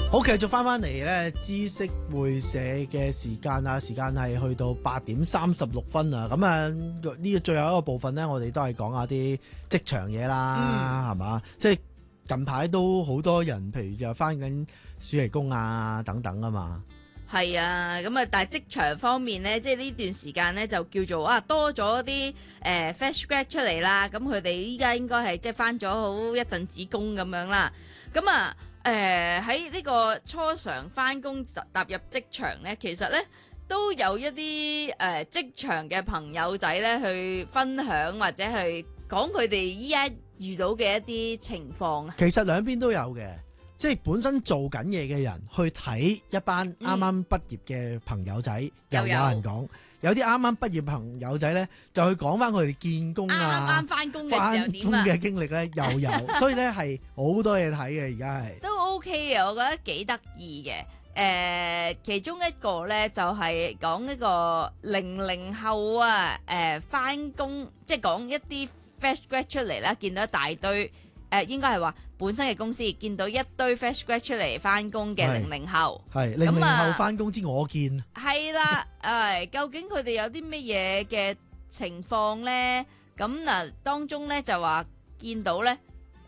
好，繼續翻嚟咧，知識會社嘅時間啊，時間係去到8:36啊。咁啊，呢個最後一個部分咧，我哋都係講下啲職場嘢啦，係嘛？即係近排都好多人，譬如就翻緊暑期工啊等等啊嘛。 係啊，咁啊，但係職場方面咧，即係呢段時間咧就叫做多咗啲fresh grad 出嚟啦。咁佢哋依家應該係即係翻咗好一陣子工咁樣啦。咁啊喺呢個初嘗翻工踏入職場咧，其實咧都有一啲職場嘅朋友仔咧去分享或者去講佢哋依家遇到嘅一啲情況。 其實兩邊都有嘅。即係本身做緊嘢嘅人去睇一班啱啱畢業嘅朋友仔，又有人講，有啲啱啱畢業朋友仔咧，就去講翻佢哋見工啊， 啱翻工嘅時候點啊嘅經歷咧又有，所以咧係好多嘢睇嘅，而家係都 OK 嘅，我覺得幾得意嘅。其中一個咧就係講呢個00後啊，翻工即係講一啲 fresh grad 出嚟啦，見到一大堆。應該係話本身嘅公司見到一堆 fresh grad 出嚟翻工嘅00後， 係00後翻工之我見係啦，究竟佢哋有啲乜嘢嘅情況呢？咁嗱，當中呢就話見到呢